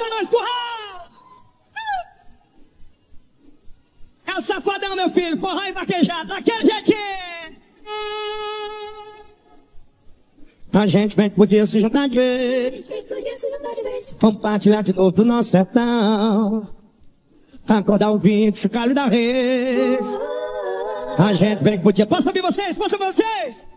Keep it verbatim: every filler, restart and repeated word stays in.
pra nós, curral! É o safadão, meu filho, forró e vaquejado, daquele jeitinho! A gente bem que podia se juntar de vez, compartilhar de novo do nosso sertão, acordar o vinho, chocalho da reis. A gente bem que podia... Posso ouvir vocês? Posso ouvir vocês?